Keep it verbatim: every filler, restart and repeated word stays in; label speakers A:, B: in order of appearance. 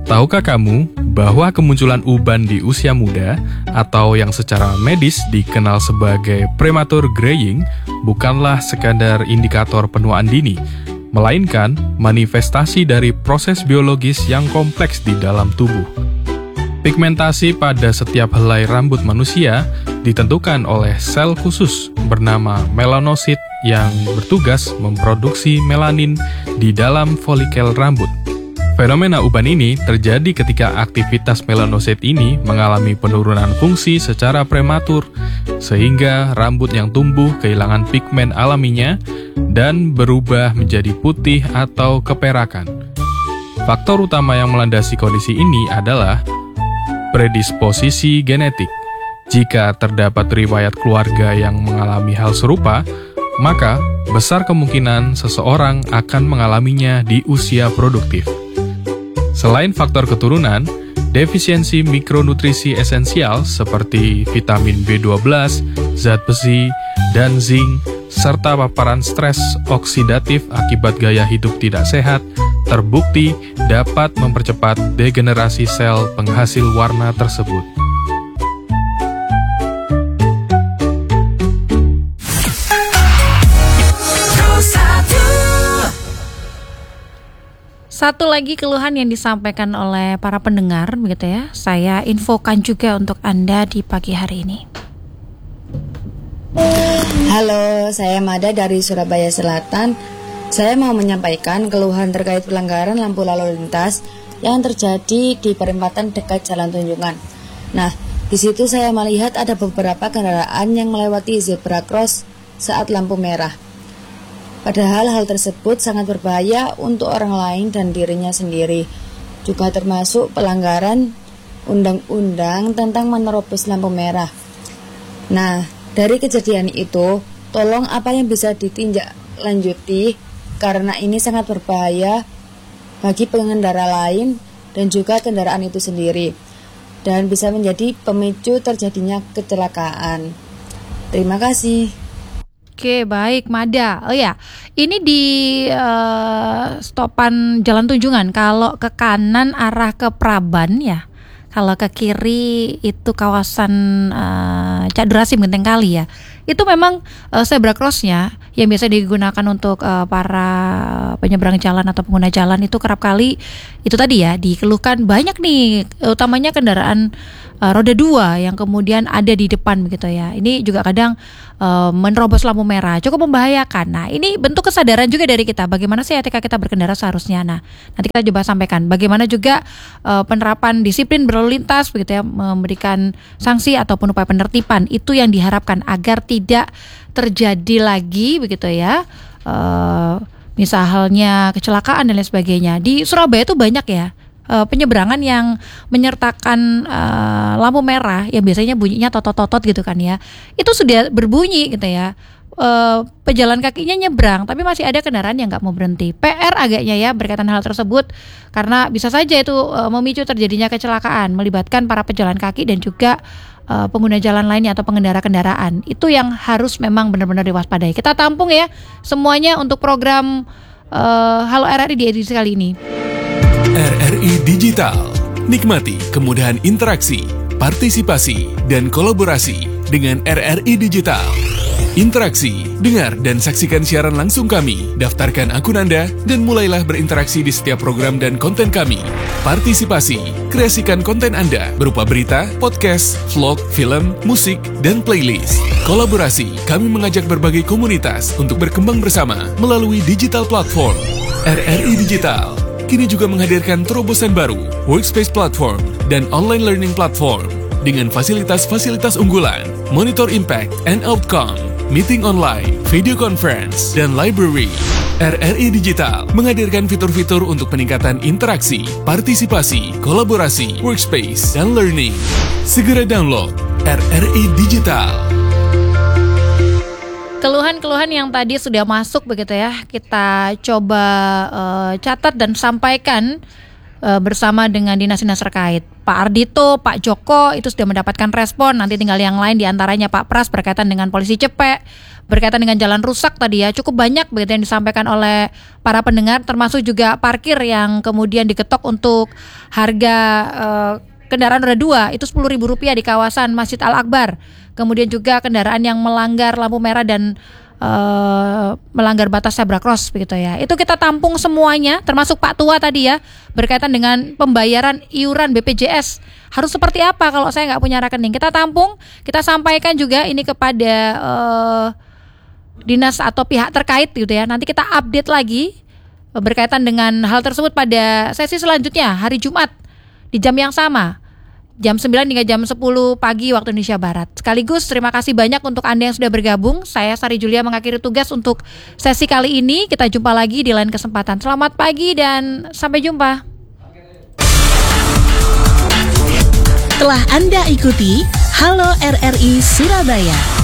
A: Tahukah kamu bahwa kemunculan uban di usia muda atau yang secara medis dikenal sebagai premature graying bukanlah sekadar indikator penuaan dini, melainkan manifestasi dari proses biologis yang kompleks di dalam tubuh. Pigmentasi pada setiap helai rambut manusia ditentukan oleh sel khusus bernama melanosit yang bertugas memproduksi melanin di dalam folikel rambut. Fenomena uban ini terjadi ketika aktivitas melanosit ini mengalami penurunan fungsi secara prematur, sehingga rambut yang tumbuh kehilangan pigmen alaminya dan berubah menjadi putih atau keperakan. Faktor utama yang melandasi kondisi ini adalah predisposisi genetik. Jika terdapat riwayat keluarga yang mengalami hal serupa, maka besar kemungkinan seseorang akan mengalaminya di usia produktif. Selain faktor keturunan, defisiensi mikronutrisi esensial seperti vitamin B dua belas, zat besi, dan zinc, serta paparan stres oksidatif akibat gaya hidup tidak sehat, terbukti dapat mempercepat degenerasi sel penghasil warna tersebut.
B: Satu lagi keluhan yang disampaikan oleh para pendengar, begitu ya, saya infokan juga untuk Anda di pagi hari ini.
C: Halo, saya Mada dari Surabaya Selatan. Saya mau menyampaikan keluhan terkait pelanggaran lampu lalu lintas yang terjadi di perempatan dekat Jalan Tunjungan. Nah, di situ saya melihat ada beberapa kendaraan yang melewati zebra cross saat lampu merah. Padahal hal tersebut sangat berbahaya untuk orang lain dan dirinya sendiri. Juga termasuk pelanggaran undang-undang tentang menerobos lampu merah. Nah, dari kejadian itu, tolong apa yang bisa ditinjak lanjuti, karena ini sangat berbahaya bagi pengendara lain dan juga kendaraan itu sendiri, dan bisa menjadi pemicu terjadinya kecelakaan. Terima kasih.
B: Oke, baik, Mada. Oh ya, ini di uh, stopan Jalan Tunjungan. Kalau ke kanan arah ke Praban ya. Kalau ke kiri itu kawasan uh, Cak Durasim Genteng Kali ya. Itu memang uh, zebra cross-nya yang biasa digunakan untuk uh, para penyeberang jalan atau pengguna jalan itu kerap kali itu tadi ya dikeluhkan banyak nih, utamanya kendaraan uh, roda dua yang kemudian ada di depan begitu ya. Ini juga kadang uh, menerobos lampu merah, cukup membahayakan. Nah, ini bentuk kesadaran juga dari kita bagaimana sih etika kita berkendara seharusnya. Nah, nanti kita coba sampaikan bagaimana juga uh, penerapan disiplin berlalu lintas begitu ya, memberikan sanksi ataupun upaya penertiban itu yang diharapkan agar tidak terjadi lagi begitu ya, uh, misalnya kecelakaan dan lain sebagainya. Di Surabaya itu banyak ya uh, penyeberangan yang menyertakan uh, lampu merah yang biasanya bunyinya totot-totot gitu kan ya, itu sudah berbunyi gitu ya. Uh, pejalan kakinya nyebrang tapi masih ada kendaraan yang nggak mau berhenti. P R agaknya ya berkaitan hal tersebut, karena bisa saja itu uh, memicu terjadinya kecelakaan melibatkan para pejalan kaki dan juga uh, pengguna jalan lainnya atau pengendara kendaraan. Itu yang harus memang benar-benar diwaspadai. Kita tampung ya semuanya untuk program uh, Halo R R I di edisi kali ini.
D: R R I Digital, nikmati kemudahan interaksi, partisipasi, dan kolaborasi dengan R R I Digital. Interaksi, dengar dan saksikan siaran langsung kami, daftarkan akun Anda, dan mulailah berinteraksi di setiap program dan konten kami. Partisipasi, kreasikan konten Anda berupa berita, podcast, vlog, film, musik, dan playlist. Kolaborasi, kami mengajak berbagai komunitas untuk berkembang bersama melalui digital platform. R R I Digital kini juga menghadirkan terobosan baru, workspace platform, dan online learning platform dengan fasilitas-fasilitas unggulan, monitor impact and outcome, meeting online, video conference, dan library. R R I Digital menghadirkan fitur-fitur untuk peningkatan interaksi, partisipasi, kolaborasi, workspace, dan learning. Segera download R R I Digital.
B: Keluhan-keluhan yang tadi sudah masuk begitu ya, kita coba uh, catat dan sampaikan bersama dengan dinas-dinas terkait. Pak Ardito, Pak Joko itu sudah mendapatkan respon. Nanti tinggal yang lain diantaranya Pak Pras berkaitan dengan polisi Cepek, berkaitan dengan jalan rusak tadi ya. Cukup banyak begitu yang disampaikan oleh para pendengar, termasuk juga parkir yang kemudian diketok untuk harga eh, kendaraan roda dua itu sepuluh ribu rupiah di kawasan Masjid Al-Akbar. Kemudian juga kendaraan yang melanggar lampu merah dan Uh, melanggar batas zebra cross begitu ya. Itu kita tampung semuanya, termasuk Pak Tua tadi ya, berkaitan dengan pembayaran iuran B P J S. Harus seperti apa kalau saya nggak punya rekening? Kita tampung, kita sampaikan juga ini kepada uh, dinas atau pihak terkait gitu ya. Nanti kita update lagi uh, berkaitan dengan hal tersebut pada sesi selanjutnya hari Jumat di jam yang sama. Jam sembilan hingga jam sepuluh pagi waktu Indonesia Barat. Sekaligus terima kasih banyak untuk Anda yang sudah bergabung. Saya Sari Julia mengakhiri tugas untuk sesi kali ini. Kita jumpa lagi di lain kesempatan. Selamat pagi dan sampai jumpa.
E: Telah Anda ikuti Halo R R I Surabaya.